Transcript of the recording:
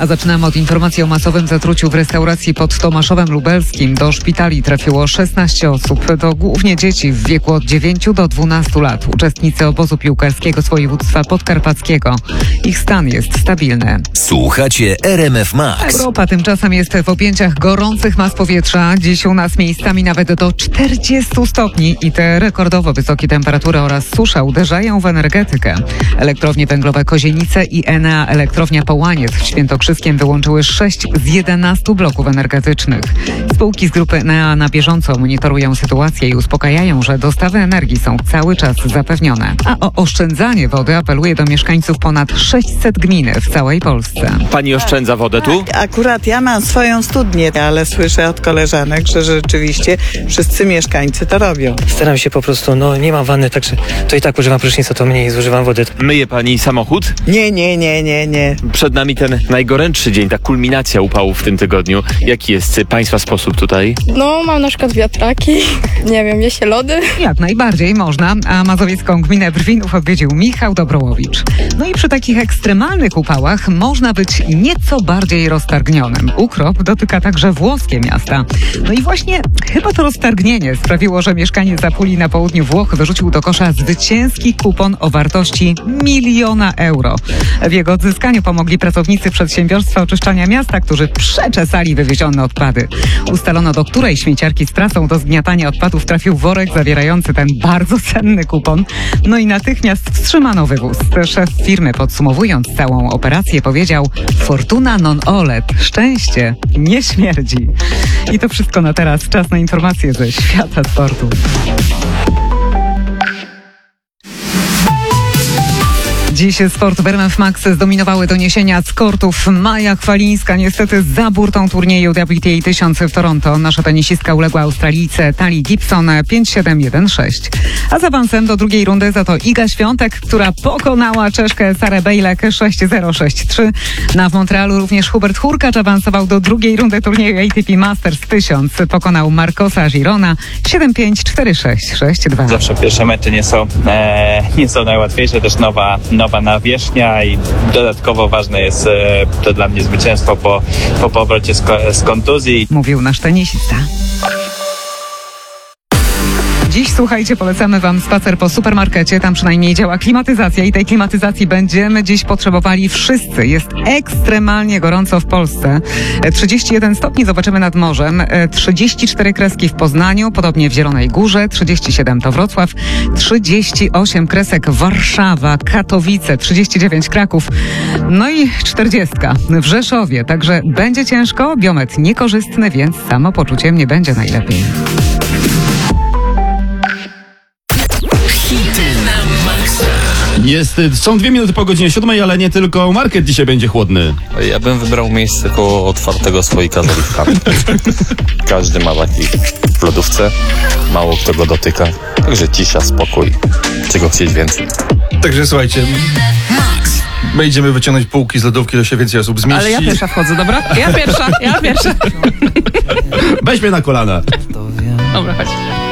A zaczynamy od informacji o masowym zatruciu w restauracji pod Tomaszowem Lubelskim. Do szpitali trafiło 16 osób. To głównie dzieci w wieku od 9 do 12 lat. Uczestnicy obozu piłkarskiego z województwa podkarpackiego. Ich stan jest stabilny. Słuchacie RMF Max. Europa tymczasem jest w objęciach gorących mas powietrza. Dziś u nas miejscami nawet do 40 stopni i te rekordowo wysokie temperatury oraz susza uderzają w energetykę. Elektrownie węglowe Kozienice i Enea Elektrownia Połaniec w Świętokrzyskiem wyłączyły 6 z 11 bloków energetycznych. Spółki z grupy Enea na bieżąco monitorują sytuację i uspokajają, że dostawy energii są cały czas zapewnione. A o oszczędzanie wody apeluje do mieszkańców ponad 600 gmin w całej Polsce. Pani oszczędza wodę tu? Akurat ja mam swoją studnię, ale słyszę od koleżanek, że rzeczywiście wszyscy mieszkańcy to robią. Staram się po prostu, nie mam wanny, także to i tak używam prysznica, to mniej zużywam wody. Myje pani samochód? Nie. Przed nami ten najgorętszy dzień, ta kulminacja upału w tym tygodniu. Jaki jest państwa sposób tutaj? Mam na przykład wiatraki, nie wiem, je się lody. Jak najbardziej można, a mazowiecką gminę Brwinów odwiedził Michał Dobrołowicz. No i przy takich ekstremalnych upałach można być nieco bardziej roztargnionym. Ukrop dotyka także włoskie miasta. No i właśnie chyba to roztargnienie sprawiło, że mieszkaniec Apulii na południu Włoch wyrzucił do kosza zwycięski kupon o wartości 1 000 000 euro. W jego odzyskaniu pomogli pracownicy przedsiębiorstwa oczyszczania miasta, którzy przeczesali wywiezione odpady. Ustalono, do której śmieciarki z prasą do zgniatania odpadów trafił worek zawierający ten bardzo cenny kupon. No i natychmiast wstrzymano wywóz. Szef firmy, podsumowując całą operację, powiedział: fortuna non olet. Szczęście nie śmierdzi. I to wszystko na teraz. Czas na informacje ze świata sportu. Dziś sport w RMF Max zdominowały doniesienia z kortów. Maja Chwalińska niestety za burtą turnieju WTA 1000 w Toronto. Nasza tenisistka uległa Australijce Tali Gibson 5-7-1-6. A z awansem do drugiej rundy za to Iga Świątek, która pokonała Czeszkę Sarę Bejlek 6-0-6-3. W Montrealu również Hubert Hurkacz awansował do drugiej rundy turnieju ATP Masters 1000. Pokonał Marcosa Girona 7-5, 4-6, 6-2. Zawsze pierwsze mecze nie są najłatwiejsze, też nowa nawierzchnia i dodatkowo ważne jest to dla mnie zwycięstwo po powrocie z kontuzji. Mówił nasz tenisista. Dziś, słuchajcie, polecamy wam spacer po supermarkecie. Tam przynajmniej działa klimatyzacja i tej klimatyzacji będziemy dziś potrzebowali wszyscy. Jest ekstremalnie gorąco w Polsce. 31 stopni zobaczymy nad morzem. 34 kreski w Poznaniu, podobnie w Zielonej Górze. 37 to Wrocław. 38 kresek Warszawa, Katowice. 39 Kraków. No i 40 w Rzeszowie. Także będzie ciężko. Biometr niekorzystny, więc samopoczuciem nie będzie najlepiej. Są 2 minuty po godzinie 7, ale nie tylko market dzisiaj będzie chłodny. Ja bym wybrał miejsce koło otwartego słoika z oliwkami. Każdy ma taki w lodówce, mało kto go dotyka. Także cisza, spokój. Czego chcieć więcej? Także słuchajcie, my idziemy wyciągnąć półki z lodówki, to się więcej osób zmieści. Ale ja pierwsza wchodzę, dobra? Ja pierwsza. Weź mnie na kolana. Dobra, chodź.